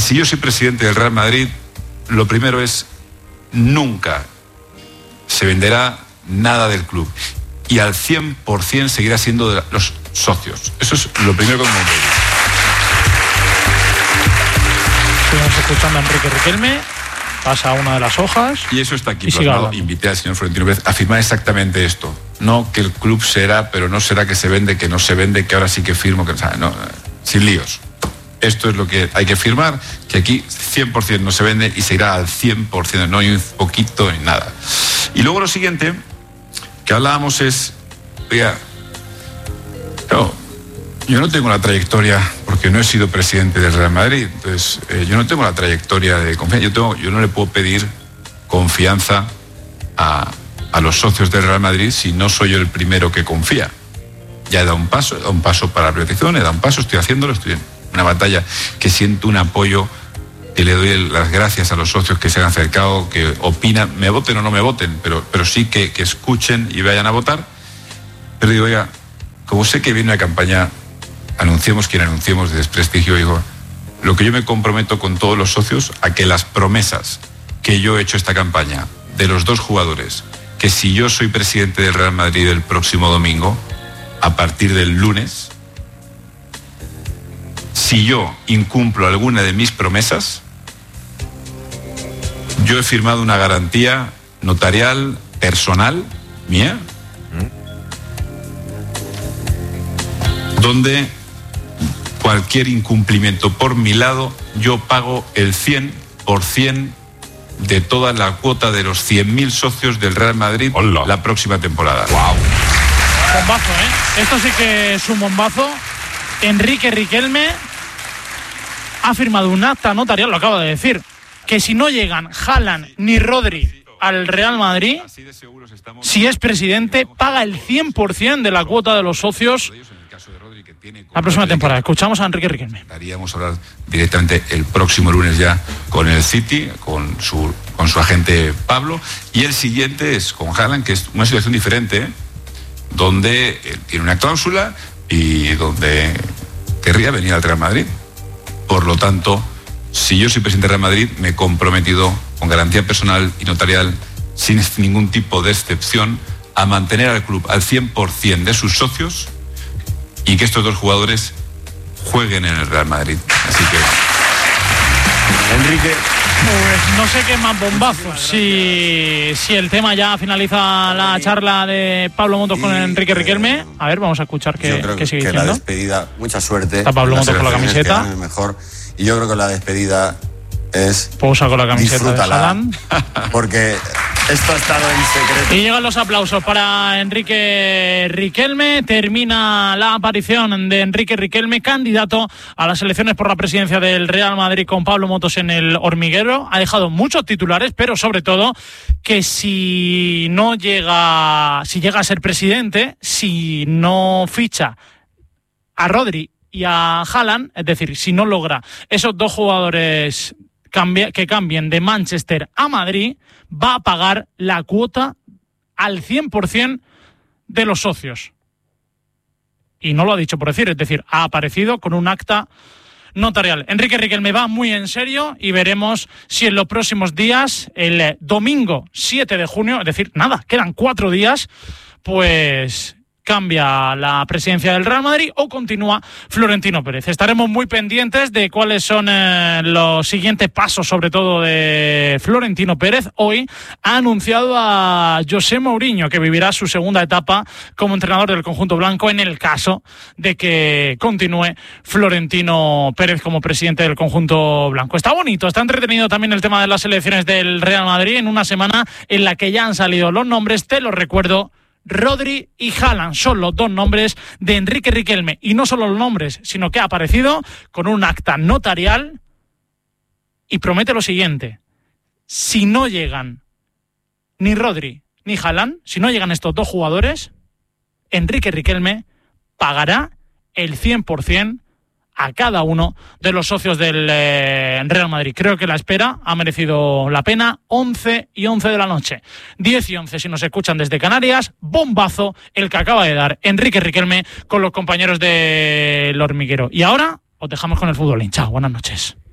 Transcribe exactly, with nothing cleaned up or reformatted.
si yo soy presidente del Real Madrid, lo primero es, nunca se venderá nada del club. Y al cien por ciento seguirá siendo de los socios. Eso es lo primero que me voy. Seguimos escuchando a Enrique Riquelme. Pasa una de las hojas. Y eso está aquí plasmado. Invité al señor Florentino Pérez a afirmar exactamente esto. No que el club será, pero no será que se vende, que no se vende, que ahora sí que firmo, que o sea, no, sin líos. Esto es lo que hay que firmar, que aquí cien por ciento no se vende y se irá al cien por ciento, no hay un poquito ni nada. Y luego lo siguiente que hablábamos es, oiga, no, yo no tengo la trayectoria, porque no he sido presidente del Real Madrid, entonces eh, yo no tengo la trayectoria de confianza, yo, tengo, yo no le puedo pedir confianza a, a los socios del Real Madrid si no soy yo el primero que confía. Ya he dado un paso, he dado un paso para la privatización, he dado un paso, estoy haciéndolo, estoy en una batalla que siento un apoyo, que le doy las gracias a los socios que se han acercado, que opinan, me voten o no me voten, pero, pero sí que, que escuchen y vayan a votar. Pero digo, oiga, como sé que viene una campaña, anunciemos quien anunciemos de desprestigio, digo, lo que yo me comprometo con todos los socios a que las promesas que yo he hecho esta campaña de los dos jugadores, que si yo soy presidente del Real Madrid el próximo domingo, a partir del lunes, si yo incumplo alguna de mis promesas, yo he firmado una garantía notarial personal mía, donde cualquier incumplimiento por mi lado, yo pago el cien por ciento de toda la cuota de los cien mil socios del Real Madrid. Hola. La próxima temporada. Wow. Bombazo, ¿eh? Esto sí que es un bombazo. Enrique Riquelme ha firmado un acta notarial, lo acabo de decir, que si no llegan Haaland ni Rodri al Real Madrid, si es presidente, paga el cien por ciento de la cuota de los socios la próxima temporada. Escuchamos a Enrique Riquelme. Haríamos hablar directamente el próximo lunes ya con el City, con su, con su agente Pablo, y el siguiente es con Haaland, que es una situación diferente, ¿eh? Donde él tiene una cláusula y donde querría venir al Real Madrid. Por lo tanto, si yo soy presidente del Real Madrid, me he comprometido con garantía personal y notarial, sin ningún tipo de excepción, a mantener al club al cien por ciento de sus socios y que estos dos jugadores jueguen en el Real Madrid. Así que, Enrique... Pues no sé qué más bombazo. Si, si el tema ya finaliza la charla de Pablo Motos con Enrique Riquelme. A ver, vamos a escuchar qué, qué sigue que diciendo. La despedida, mucha suerte. Está Pablo Motos con la camiseta. Mejor. Y yo creo que la despedida es... Pousa con la camiseta de Haaland. Porque esto ha estado en secreto. Y llegan los aplausos para Enrique Riquelme. Termina la aparición de Enrique Riquelme, candidato a las elecciones por la presidencia del Real Madrid con Pablo Motos en el hormiguero. Ha dejado muchos titulares, pero sobre todo que si no llega, si llega a ser presidente, si no ficha a Rodri y a Haaland, es decir, si no logra esos dos jugadores cambia, que cambien de Manchester a Madrid, va a pagar la cuota al cien por ciento de los socios. Y no lo ha dicho por decir, es decir, ha aparecido con un acta notarial. Enrique Riquelme va muy en serio y veremos si en los próximos días, el domingo siete de junio, es decir, nada, quedan cuatro días, pues cambia la presidencia del Real Madrid o continúa Florentino Pérez. Estaremos muy pendientes de cuáles son eh, los siguientes pasos, sobre todo de Florentino Pérez. Hoy ha anunciado a José Mourinho que vivirá su segunda etapa como entrenador del conjunto blanco en el caso de que continúe Florentino Pérez como presidente del conjunto blanco. Está bonito, está entretenido también el tema de las elecciones del Real Madrid en una semana en la que ya han salido los nombres, te lo recuerdo. Rodri y Haaland son los dos nombres de Enrique Riquelme, y no solo los nombres, sino que ha aparecido con un acta notarial y promete lo siguiente: si no llegan ni Rodri ni Haaland, si no llegan estos dos jugadores, Enrique Riquelme pagará el cien por ciento a cada uno de los socios del eh, Real Madrid. Creo que la espera ha merecido la pena. once y once de la noche, diez y once si nos escuchan desde Canarias. Bombazo el que acaba de dar Enrique Riquelme con los compañeros del hormiguero. Y ahora os dejamos con el fútbol. Chao, buenas noches.